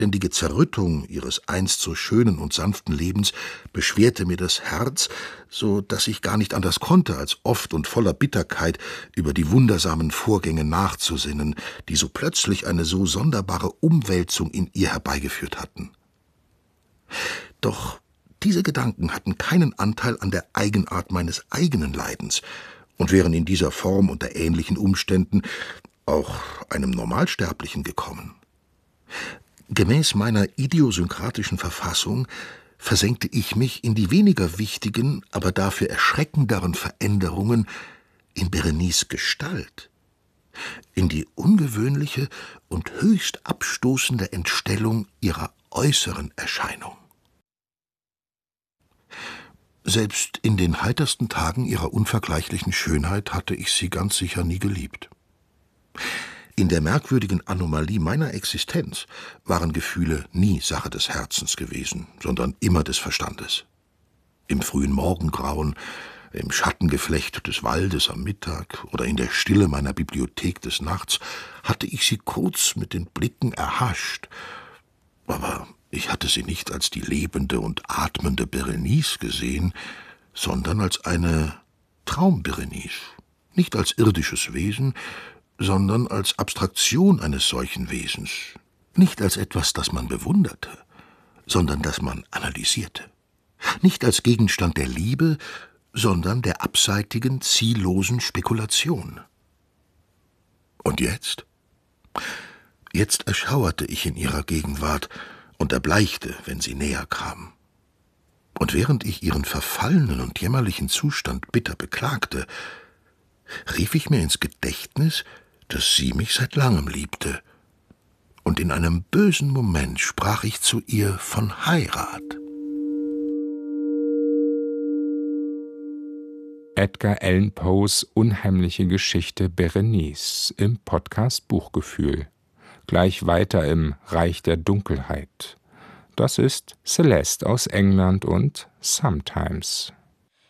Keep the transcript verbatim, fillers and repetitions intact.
unbeständige Zerrüttung ihres einst so schönen und sanften Lebens beschwerte mir das Herz, so dass ich gar nicht anders konnte, als oft und voller Bitterkeit über die wundersamen Vorgänge nachzusinnen, die so plötzlich eine so sonderbare Umwälzung in ihr herbeigeführt hatten. Doch diese Gedanken hatten keinen Anteil an der Eigenart meines eigenen Leidens und wären in dieser Form unter ähnlichen Umständen auch einem Normalsterblichen gekommen. Gemäß meiner idiosynkratischen Verfassung versenkte ich mich in die weniger wichtigen, aber dafür erschreckenderen Veränderungen in Berenices Gestalt, in die ungewöhnliche und höchst abstoßende Entstellung ihrer äußeren Erscheinung. Selbst in den heitersten Tagen ihrer unvergleichlichen Schönheit hatte ich sie ganz sicher nie geliebt. In der merkwürdigen Anomalie meiner Existenz waren Gefühle nie Sache des Herzens gewesen, sondern immer des Verstandes. Im frühen Morgengrauen, im Schattengeflecht des Waldes am Mittag oder in der Stille meiner Bibliothek des Nachts hatte ich sie kurz mit den Blicken erhascht, aber ich hatte sie nicht als die lebende und atmende Berenice gesehen, sondern als eine Traum-Berenice, nicht als irdisches Wesen, sondern als Abstraktion eines solchen Wesens, nicht als etwas, das man bewunderte, sondern das man analysierte, nicht als Gegenstand der Liebe, sondern der abseitigen, ziellosen Spekulation. Und jetzt? Jetzt erschauerte ich in ihrer Gegenwart und erbleichte, wenn sie näher kam. Und während ich ihren verfallenen und jämmerlichen Zustand bitter beklagte, rief ich mir ins Gedächtnis, dass sie mich seit langem liebte, und in einem bösen Moment sprach ich zu ihr von Heirat. Edgar Allan Poes unheimliche Geschichte Berenice im Podcast Buchgefühl. Gleich weiter im Reich der Dunkelheit. Das ist Celeste aus England und Sometimes.